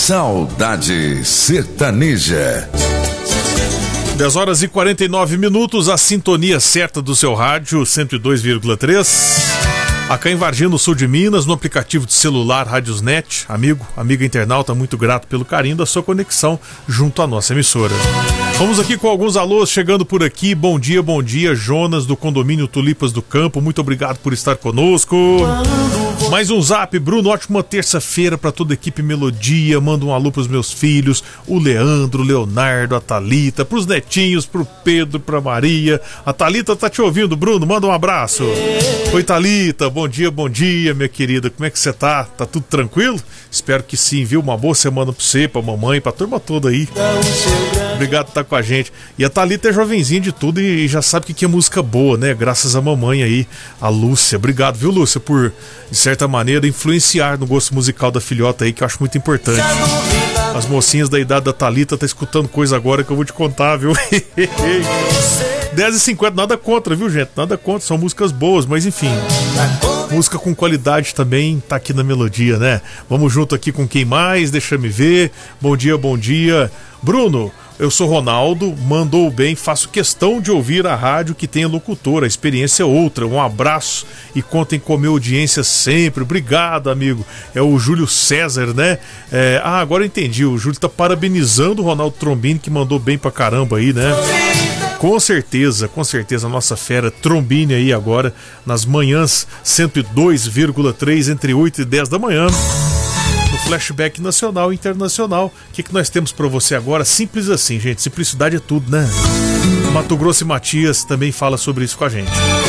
Saudade Sertaneja. 10h49, a sintonia certa do seu rádio, 102,3. Acá em Varginha, no sul de Minas, no aplicativo de celular Radiosnet. Amiga internauta, muito grato pelo carinho da sua conexão junto à nossa emissora. Vamos aqui com alguns alôs chegando por aqui. Bom dia, Jonas do condomínio Tulipas do Campo. Muito obrigado por estar conosco. Mais um zap, Bruno, ótima terça-feira para toda a equipe Melodia. Manda um alô pros meus filhos, o Leandro, o Leonardo, a Thalita, pros netinhos, pro Pedro, pra Maria. A Thalita tá te ouvindo, Bruno, manda um abraço. Oi, Thalita, bom dia, minha querida. Como é que você tá? Tá tudo tranquilo? Espero que sim, viu? Uma boa semana pra você, pra mamãe, pra turma toda aí. Obrigado por estar com a gente. E a Thalita é jovenzinha de tudo e já sabe que é música boa, né? Graças à mamãe aí, a Lúcia. Obrigado, viu, Lúcia, por, de certa maneira, influenciar no gosto musical da filhota aí, que eu acho muito importante. As mocinhas da idade da Thalita tá escutando coisa agora que eu vou te contar, viu? 10h50, nada contra, viu, gente? Nada contra, são músicas boas, mas enfim. Música com qualidade também tá aqui na Melodia, né? Vamos junto aqui com quem mais? Deixa me ver. Bom dia. Bruno, eu sou Ronaldo, mandou bem, faço questão de ouvir a rádio que tem a locutora, a experiência é outra. Um abraço e contem com a minha audiência sempre. Obrigado, amigo. É o Júlio César, né? Agora eu entendi, o Júlio tá parabenizando o Ronaldo Trombini, que mandou bem pra caramba aí, né? Com certeza, a nossa fera Trombini aí agora, nas manhãs 102,3, entre 8 e 10 da manhã. No Flashback nacional e internacional. O que nós temos pra você agora? Simples assim, gente. Simplicidade é tudo, né? Mato Grosso e Matias também fala sobre isso com a gente.